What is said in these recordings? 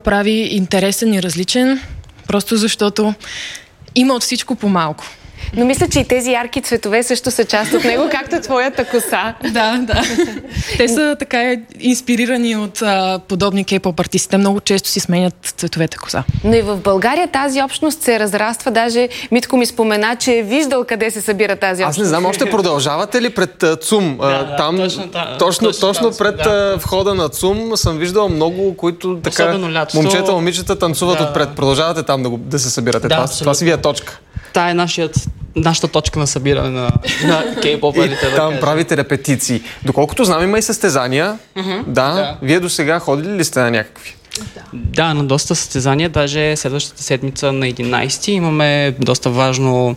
прави интересен и различен, просто защото има от всичко по-малко. Но мисля, че и тези ярки цветове също са част от него, както твоята коса. Да. Те са така инспирирани от подобни кей-поп артисти. Те много често си сменят цветовете коса. Но и в България тази общност се разраства. Даже Митко ми спомена, че е виждал къде се събира тази общност. Аз не знам, още продължавате ли пред ЦУМ? Там, точно пред входа на ЦУМ съм виждал много, които така момчета, момичета танцуват отпред. Продължавате там да се събирате. Това си ви е точка. Та е нашата точка на събиране на кей-поперите. Там правите репетиции. Доколкото знам, има и състезания. Вие до сега ходили ли сте на някакви? Да, на доста състезания. Даже следващата седмица на 11 имаме доста важно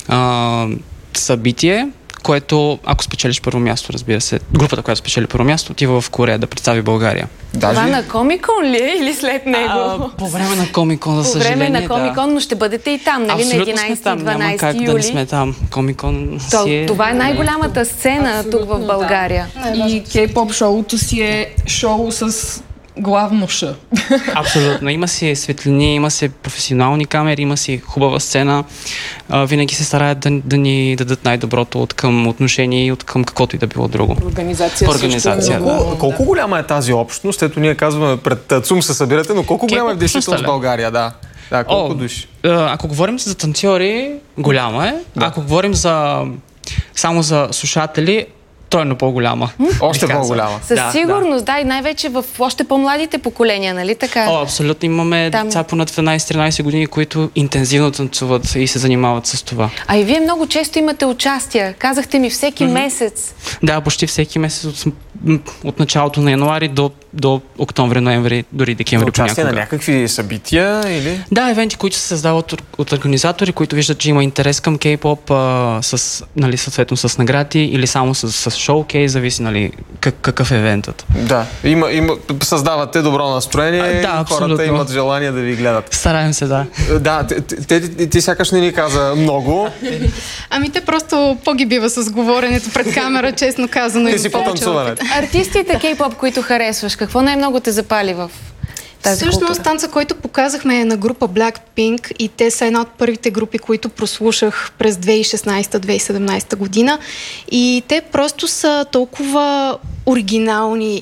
събитие, което, ако спечелиш първо място, разбира се, групата, която спечели първо място, отива в Корея да представи България. Това на Комикон ли е или след него? По време на Комикон, за съжаление. По време на Комикон, но ще бъдете и там, нали? Абсолютно на 11 и 12 няма как юли. Да не сме там. Комикон си е... Това е най-голямата сцена тук в България. И кей-поп шоуто си е шоу с главно Ш. Абсолютно. Има си светлини, има си професионални камери, има си хубава сцена. Винаги се стараят да ни дадат най-доброто от към отношение и от към каквото и да било друго. Организация. Колко голяма е тази общност? Ето ние казваме пред ЦУМ се събирате, но колко голяма е в действителност в България? Да, колко души? Ако говорим за танцори, голяма е. Ако говорим само за слушатели, тройно по-голяма. Още по-голяма. Със сигурност, и най-вече в още по-младите поколения, нали така? Абсолютно. Имаме деца по над 12-13 години, които интензивно танцуват и се занимават с това. А и вие много често имате участия. Казахте ми всеки месец. Да, почти всеки месец от началото на януари до октомври, ноември, дори декември. Участие на някакви събития или? Да, евенти, които се създават от организатори, които виждат, че има интерес към кей-поп, съответно с награди или само с шоукейс, зависи, нали, какъв е евентът. Да, създавате добро настроение, хората имат желание да ви гледат. Стараем се, да. Да, ти сякаш не ни каза много. Ами те просто по-ги бива с говоренето пред камера, честно казано. Ти си по-танцуването. Артистите кей-поп, които харесваш, какво най-много те запали в тази култура? Всъщност танца, който показахме е на група Blackpink и те са една от първите групи, които прослушах през 2016-2017 година и те просто са толкова оригинални,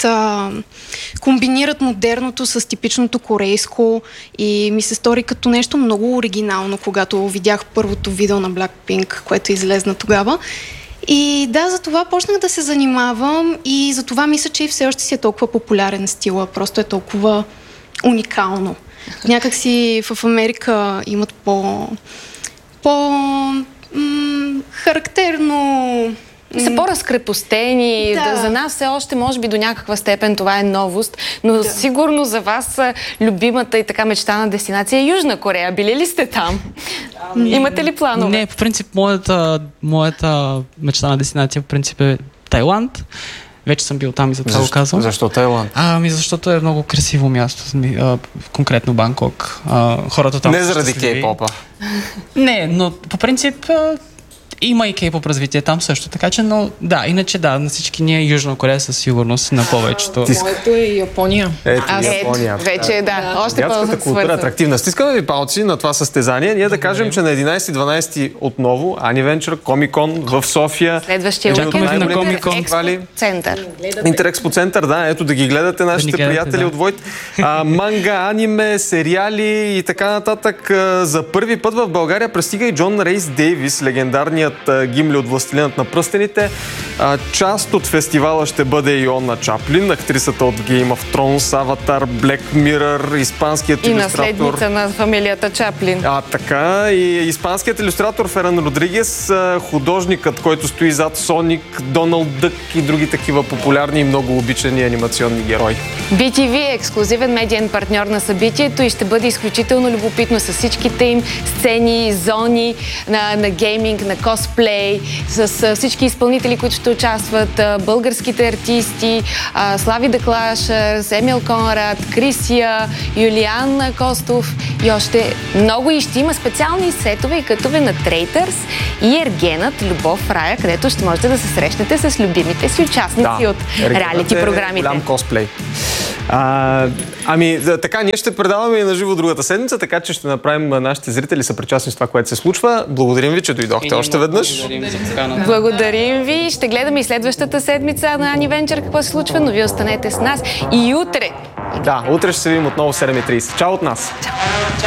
комбинират модерното с типичното корейско и ми се стори като нещо много оригинално, когато видях първото видео на Blackpink, което излезна тогава. И да, за това почнах да се занимавам и за това мисля, че и все още си е толкова популярен стила. Просто е толкова уникално. Някак си в Америка имат характерно... са по-разкрепостени. За нас все още, може би до някаква степен това е новост, но сигурно за вас любимата и така мечтана дестинация е Южна Корея. Били ли сте там? Имате ли планове? Не, по принцип моята мечтана дестинация по принцип е Тайланд. Вече съм бил там и за това го казвам. Защо Тайланд? Защото е много красиво място. Конкретно Банкок. Хората там не заради кей-попа. Не, но по принцип има и кей-поп развитие там също, така че, но да, иначе на всички ние Южна Корея със сигурност на повечето. Моето е Япония. Япония. Вече още по-свързано. Култура е атрактивна. Стискаме ви палци на това състезание. Ние да кажем, че на 11-12 отново Ани Венчър, Комикон в София. Следващия уикенд на Комикон. Център. Интерекспо център, ето да ги гледате нашите приятели от Войт. Манга, аниме, сериали и така нататък. За първи път в България пристига и Джон Рейс Дейвис, легендарният Гимли от Властелинът на пръстените. Част от фестивала ще бъде и Иона Чаплин, актрисата от Game of Thrones, Аватар, Black Mirror, испанският илюстратор. И наследница на фамилията Чаплин. Така. И испанският илюстратор Феран Родригес, художникът, който стои зад Соник, Доналд Дък и други такива популярни и много обичани анимационни герои. BTV е ексклузивен медиен партньор на събитието и ще бъде изключително любопитно с всичките им сцени, зони на гейминг, на косплей, с всички изпълнители, които ще участват, българските артисти, Слави Дъклаш, Емил Конрад, Крисия, Юлиан Костов и още много. И ще има специални сетове и кътове на Трейтърс и Ергенът, Любов в рая, където ще можете да се срещнете с любимите си участници от реалити програмите. Голям косплей. Така, ние ще предаваме и на живо другата седмица, така че ще направим нашите зрители съпричастни с това, което се случва. Благодарим ви, че дойдохте още веднъж. Благодарим ви. Ще гледаме и следващата седмица на Ани Венчър какво се случва, но вие останете с нас и утре. Да, утре ще се видим отново в 7:30. Чао от нас! Чао!